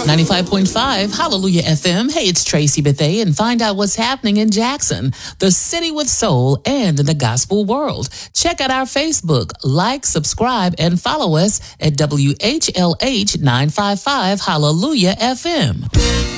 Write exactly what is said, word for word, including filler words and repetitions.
ninety-five point five Hallelujah F M. Hey, it's Tracy Bethea, and find out what's happening in Jackson, the city with soul, and in the gospel world. Check out our Facebook, like, subscribe, and follow us at W H L H nine five five Hallelujah F M.